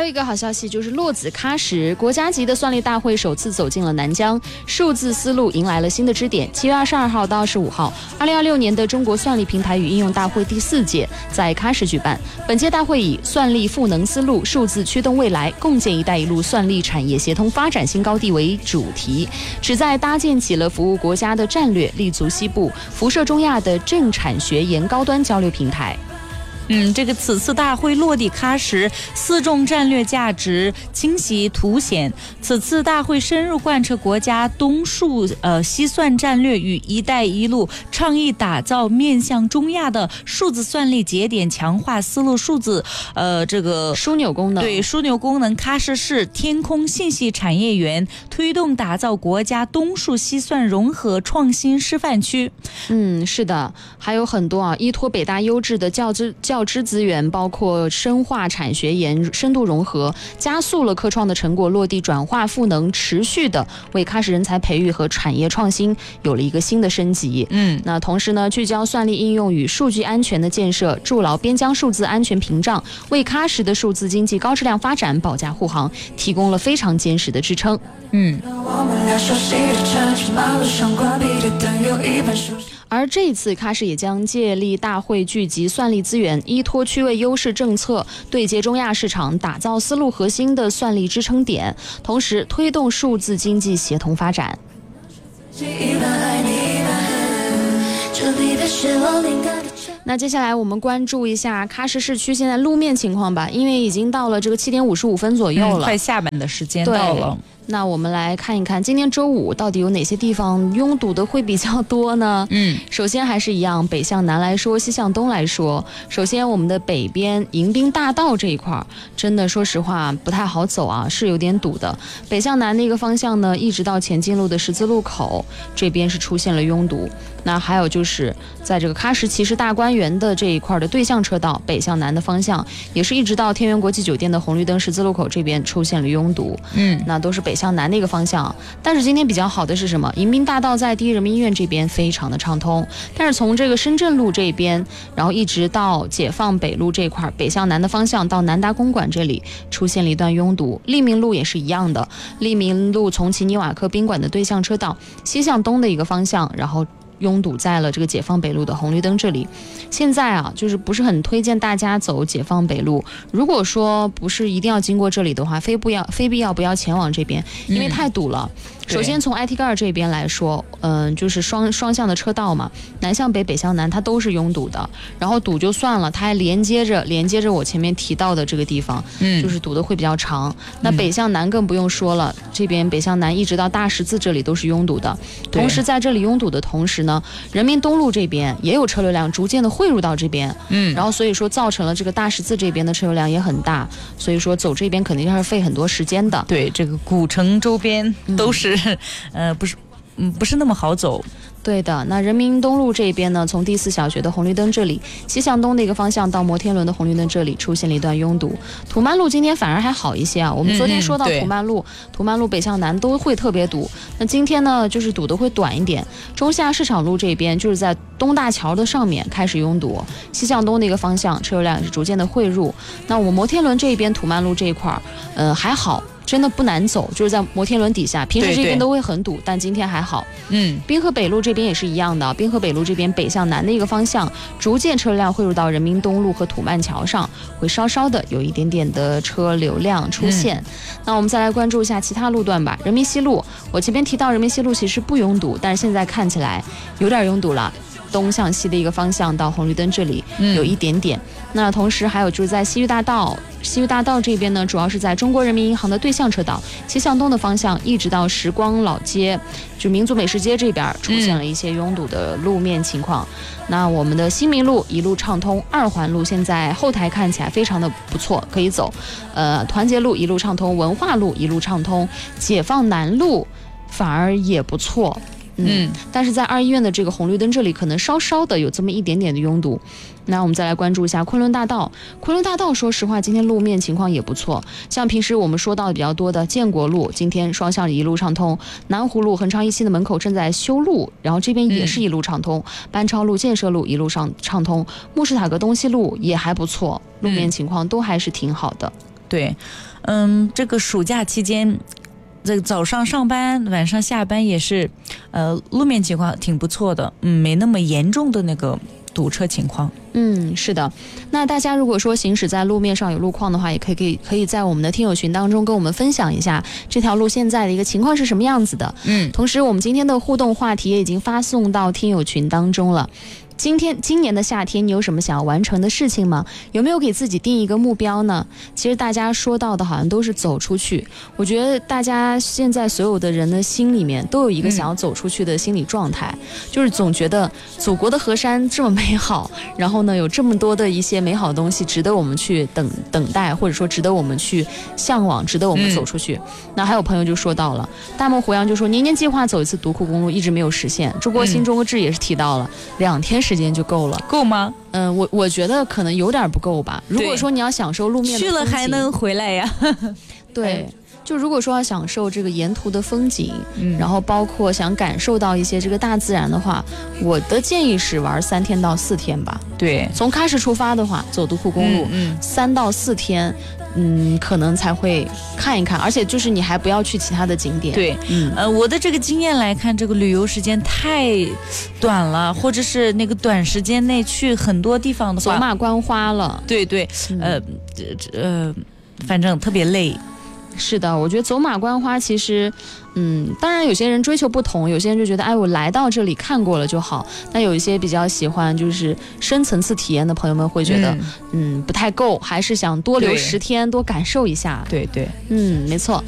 有一个好消息，就是洛子喀什国家级的算力大会首次走进了南疆，数字丝路迎来了新的支点。7月22号到25号，2026年的中国算力平台与应用大会第4届在喀什举办。本届大会以算力赋能丝路，数字驱动未来，共建“一带一路”算力产业协同发展新高地为主题，旨在搭建起了服务国家的战略，立足西部、辐射中亚的政产学研高端交流平台。 此次大会落地喀什4重战略价值清晰凸显。此次大会深入贯彻国家东数西算战略与“一带一路”倡议，打造面向中亚的数字算力节点，强化丝路数字枢纽功能。 对枢纽功能。喀什市天空信息产业园推动打造国家东数西算融合创新示范区。 是的，还有很多依托北大优质的教知资源，包括深化产学研深度融合，加速了科创的成果落地转化赋能，持续的为喀什人才培育和产业创新有了一个新的升级。那同时呢，聚焦算力应用与数据安全的建设，筑牢边疆数字安全屏障，为喀什的数字经济高质量发展保驾护航提供了非常坚实的支撑。而这一次喀什也将借力大会聚集算力资源，依托区位优势政策，对接中亚市场，打造丝路核心的算力支撑点，同时推动数字经济协同发展。那接下来我们关注一下喀什市区现在路面情况吧，因为已经到了这个7点55分左右了， 快下班的时间到了。 那我们来看一看今天周五到底有哪些地方拥堵的会比较多呢？首先还是一样，北向南来说，西向东来说。首先我们的北边迎宾大道这一块真的说实话不太好走啊，是有点堵的。北向南那个方向呢，一直到前进路的十字路口这边是出现了拥堵。那还有就是在这个喀什骑士大观园的这一块的对向车道，北向南的方向也是一直到天元国际酒店的红绿灯十字路口这边出现了拥堵。那都是北向南那个方向。但是今天比较好的是什么？迎宾大道在第一人民医院这边非常的畅通，但是从这个深圳路这边，然后一直到解放北路这块北向南的方向到南达公馆这里出现了一段拥堵。利民路也是一样的，利民路从奇尼瓦克宾馆的对向车道西向东的一个方向，然后拥堵在了这个解放北路的红绿灯这里。现在就是不是很推荐大家走解放北路，如果说不是一定要经过这里的话，非必要不要前往这边，因为太堵了。首先从 IT 盖这边来说，就是双向的车道嘛，南向北北向南它都是拥堵的，然后堵就算了，它还连接着我前面提到的这个地方，就是堵的会比较长。那北向南更不用说了，这边北向南一直到大十字这里都是拥堵的。同时在这里拥堵的同时呢，人民东路这边也有车流量逐渐的汇入到这边，然后所以说造成了这个大十字这边的车流量也很大，所以说走这边肯定是费很多时间的。 对，这个古城周边都是不是那么好走。 对的，那人民东路这边呢，从第4小学的红绿灯这里西向东的一个方向到摩天轮的红绿灯这里出现了一段拥堵。土曼路今天反而还好一些啊，我们昨天说到土曼路北向南都会特别堵，那今天呢就是堵的会短一点。中下市场路这边就是在东大桥的上面开始拥堵，西向东的一个方向车流量也是逐渐的汇入。那我摩天轮这边土曼路这一块还好，真的不难走，就是在摩天轮底下，平时这边都会很堵，但今天还好。滨河北路这边也是一样的，滨河北路这边北向南的一个方向，逐渐车流量汇入到人民东路和土曼桥上，会稍稍的有一点点的车流量出现。那我们再来关注一下其他路段吧。人民西路，我前面提到人民西路其实不拥堵，但是现在看起来有点拥堵了。东向西的一个方向到红绿灯这里有一点点。那同时还有就是在西域大道这边呢，主要是在中国人民银行的对向车道西向东的方向，一直到时光老街，就民族美食街这边出现了一些拥堵的路面情况。那我们的新民路一路畅通，二环路现在后台看起来非常的不错，可以走。团结路一路畅通，文化路一路畅通，解放南路反而也不错。但是在2医院的这个红绿灯这里可能稍稍的有这么一点点的拥堵。那我们再来关注一下昆仑大道。昆仑大道说实话今天路面情况也不错，像平时我们说到的比较多的建国路今天双向一路畅通，南湖路横昌1期的门口正在修路，然后这边也是一路畅通，班超路建设路一路畅通，慕士塔格东西路也还不错，路面情况都还是挺好的。 对，这个暑假期间，这个早上上班，晚上下班也是，路面情况挺不错的，没那么严重的那个堵车情况。 是的。那大家如果说行驶在路面上有路况的话，也可以在我们的听友群当中跟我们分享一下这条路现在的一个情况是什么样子的。同时我们今天的互动话题也已经发送到听友群当中了。今年的夏天，你有什么想要完成的事情吗？有没有给自己定一个目标呢？其实大家说到的好像都是走出去。我觉得大家现在所有的人的心里面都有一个想要走出去的心理状态，就是总觉得祖国的河山这么美好，然后呢有这么多的一些美好的东西值得我们去等待，或者说值得我们去向往，值得我们走出去。那还有朋友就说到了，大漠胡杨就说年年计划走一次独库公路，一直没有实现。中国新中国志也是提到了2天时间就够了， 够吗？ 我觉得可能有点不够吧。如果说你要享受路面的风景， 去了还能回来呀。 对，就如果说要享受这个沿途的风景，然后包括想感受到一些这个大自然的话，我的建议是玩3天到4天吧。 对， 从喀什出发的话，走独库公路，3到4天。可能才会看一看，而且就是你还不要去其他的景点。 对，我的这个经验来看，这个旅游时间太短了，或者是那个短时间内去很多地方的话， 走马观花了。 对对，反正特别累。 是的，我觉得走马观花其实，当然有些人追求不同，有些人就觉得，哎，我来到这里看过了就好。那有一些比较喜欢就是深层次体验的朋友们会觉得，不太够，还是想多留10天，多感受一下。 对对， 没错。